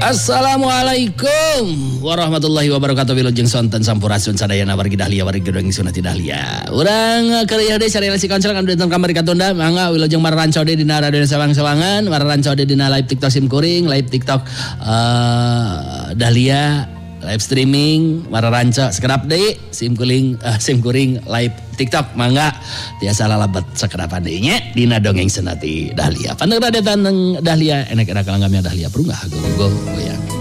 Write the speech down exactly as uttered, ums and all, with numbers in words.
Assalamualaikum warahmatullahi wabarakatuh. Wilujeng sonten sampurasun sadayana wargi dahlia wargi gedeng sunati dahlia. Urang keur ieu sareng si konsel kan dinten kamari katunda mangga wilujeng mararanco de dina radio sawang-sawangan, mararanco de dina live TikTok sim kuring, live TikTok uh, dahlia, live streaming mararanco sekedap deui sim kuring uh, sim kuring live TikTok mangga tiasa lalabet sekedap deui nya dina dongeng sunati dahlia. Pandang radetan dahlia enak-enak langgamnya dahlia perunggah go go goyang.